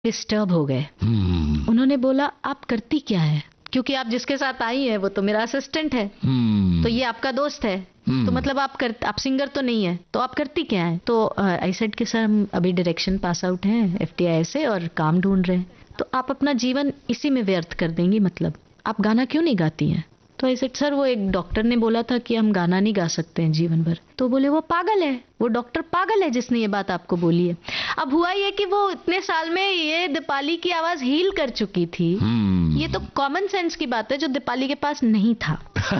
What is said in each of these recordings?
Disturb हो गए। उन्होंने बोला आप करती क्या है, क्योंकि आप जिसके साथ आई हैं वो तो मेरा असिस्टेंट है, तो ये आपका दोस्त है, तो मतलब आप सिंगर तो नहीं है, तो आप करती क्या है? तो आई सेड कि सर हम अभी डायरेक्शन पास आउट हैं FTI से और काम ढूंढ रहे हैं। तो आप अपना जीवन इसी में व्यर्थ कर देंगी, मतलब आप गाना क्यों नहीं गाती हैं? तो आई सेड सर वो एक डॉक्टर ने बोला था कि हम गाना नहीं गा सकते हैं जीवन भर। तो बोले वो पागल है, वो डॉक्टर पागल है जिसने ये बात आपको बोली है। अब हुआ ये कि वो इतने साल में ये दीपाली की आवाज हील कर चुकी थी। ये तो कॉमन सेंस की बात है जो दीपाली के पास नहीं था।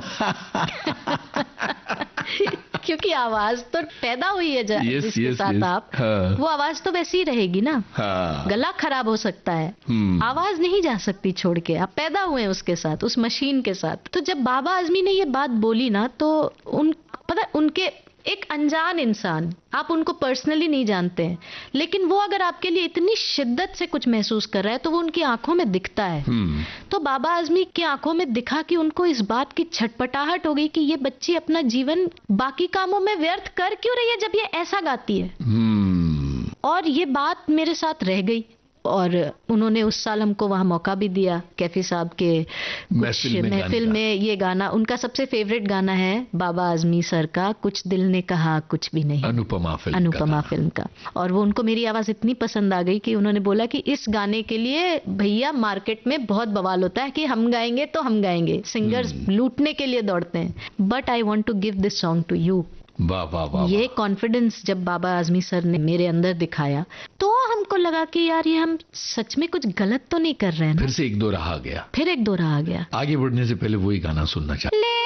क्योंकि आवाज तो पैदा हुई है जिसके साथ आप, वो आवाज तो वैसी ही रहेगी ना। गला खराब हो सकता है, आवाज नहीं जा सकती छोड़ के, आप पैदा हुए हैं उसके साथ, उस मशीन के साथ। तो जब बाबा आजमी ने ये बात बोली ना, तो उनके एक अनजान इंसान, आप उनको पर्सनली नहीं जानते हैं, लेकिन वो अगर आपके लिए इतनी शिद्दत से कुछ महसूस कर रहा है तो वो उनकी आंखों में दिखता है। तो बाबा आजमी की आंखों में दिखा कि उनको इस बात की छटपटाहट हो गई कि ये बच्ची अपना जीवन बाकी कामों में व्यर्थ कर क्यों रही है जब ये ऐसा गाती है। और ये बात मेरे साथ रह गई, और उन्होंने उस साल हमको वहां मौका भी दिया कैफी साहब के महफिल में। ये गाना उनका सबसे फेवरेट गाना है बाबा आजमी सर का, कुछ दिल ने कहा कुछ भी नहीं, अनुपमा फिल्म का। और वो उनको मेरी आवाज इतनी पसंद आ गई कि उन्होंने बोला कि इस गाने के लिए भैया मार्केट में बहुत बवाल होता है कि हम गाएंगे तो हम गाएंगे, सिंगर्स लूटने के लिए दौड़ते हैं, but I want to give this song to you. वाह वाह वाह। ये कॉन्फिडेंस जब बाबा आजमी सर ने मेरे अंदर दिखाया तो हमको लगा कि यार ये हम सच में कुछ गलत तो नहीं कर रहे हैं ना। फिर से एक दो राह आ गया, फिर एक दो राह आ गया। आगे बढ़ने से पहले वही गाना सुनना चाहिए।